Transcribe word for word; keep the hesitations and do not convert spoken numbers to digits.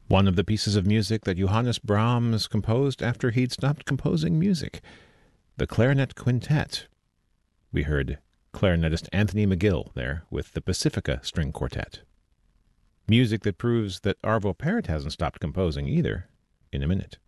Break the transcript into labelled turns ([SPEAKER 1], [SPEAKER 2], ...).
[SPEAKER 1] One of the pieces of music that Johannes Brahms composed after he'd stopped composing music, the Clarinet Quintet. We heard clarinetist Anthony McGill there with the Pacifica String Quartet. Music that proves that Arvo Pärt hasn't stopped composing either, in a minute.